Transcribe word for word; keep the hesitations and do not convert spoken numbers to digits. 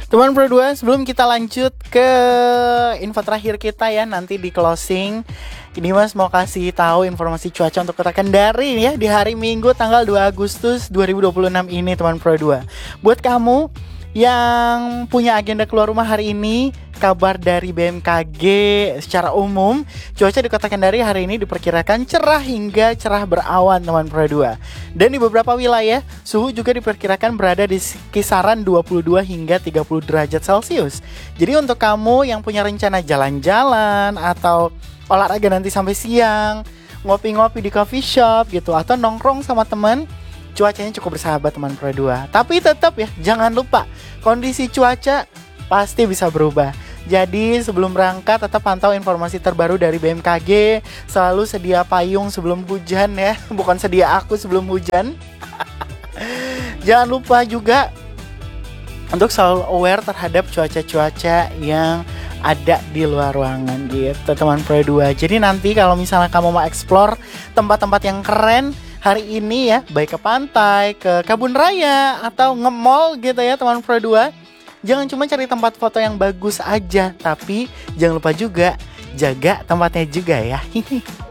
Teman Pro dua, sebelum kita lanjut ke info terakhir kita ya, nanti di closing, ini Mas mau kasih tahu informasi cuaca untuk Kota Kendari ya di hari Minggu tanggal dua Agustus dua ribu dua puluh enam ini, teman Pro dua. Buat kamu yang punya agenda keluar rumah hari ini, kabar dari B M K G secara umum, cuaca di Kota Kendari hari ini diperkirakan cerah hingga cerah berawan, teman Pro dua. Dan di beberapa wilayah, suhu juga diperkirakan berada di kisaran dua puluh dua hingga tiga puluh derajat Celcius. Jadi untuk kamu yang punya rencana jalan-jalan atau olahraga nanti sampai siang, ngopi-ngopi di coffee shop gitu, atau nongkrong sama teman, cuacanya cukup bersahabat, teman Pro dua. Tapi tetap ya, jangan lupa kondisi cuaca pasti bisa berubah. Jadi sebelum berangkat tetap pantau informasi terbaru dari B M K G. Selalu sedia payung sebelum hujan ya, bukan sedia aku sebelum hujan. Jangan lupa juga untuk selalu aware terhadap cuaca-cuaca yang ada di luar ruangan gitu, teman Pro dua. Jadi nanti kalau misalnya kamu mau explore tempat-tempat yang keren hari ini ya, baik ke pantai, ke kebun raya, atau nge-mall gitu ya, teman Pro dua, jangan cuma cari tempat foto yang bagus aja, tapi jangan lupa juga jaga tempatnya juga ya.